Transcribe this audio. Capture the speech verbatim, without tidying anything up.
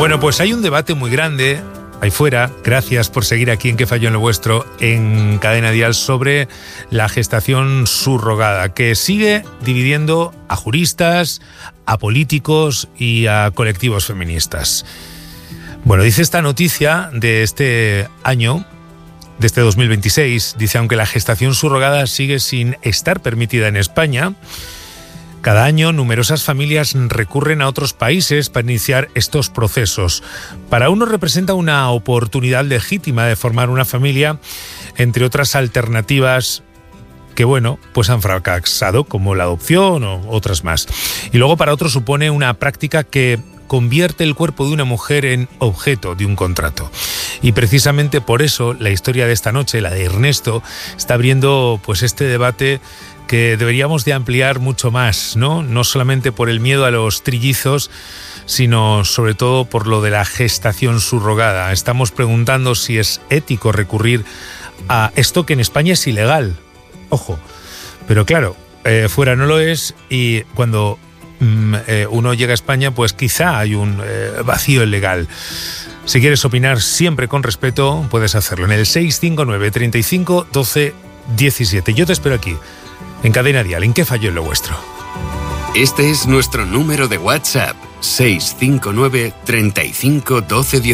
Bueno, pues hay un debate muy grande ahí fuera, gracias por seguir aquí en ¿Qué falló en lo vuestro? En Cadena Dial, sobre la gestación subrogada, que sigue dividiendo a juristas, a políticos y a colectivos feministas. Bueno, dice esta noticia de este año, de este dos mil veintiséis, dice: aunque la gestación subrogada sigue sin estar permitida en España, cada año numerosas familias recurren a otros países para iniciar estos procesos. Para unos representa una oportunidad legítima de formar una familia, entre otras alternativas que, bueno, pues han fracasado, como la adopción o otras más. Y luego para otros supone una práctica que convierte el cuerpo de una mujer en objeto de un contrato. Y precisamente por eso la historia de esta noche, la de Ernesto, está abriendo pues este debate que deberíamos de ampliar mucho más, ¿no? No solamente por el miedo a los trillizos, sino sobre todo por lo de la gestación subrogada. Estamos preguntando si es ético recurrir a esto, que en España es ilegal. Ojo, pero claro, eh, fuera no lo es, y cuando mm, eh, uno llega a España, pues quizá hay un eh, vacío legal. Si quieres opinar siempre con respeto, puedes hacerlo en el seis cinco nueve, treinta y cinco, doce, diecisiete. Yo te espero aquí, en Cadena Dial, ¿en qué falló en lo vuestro? Este es nuestro número de WhatsApp, seis cinco nueve, treinta y cinco, doce, diecisiete.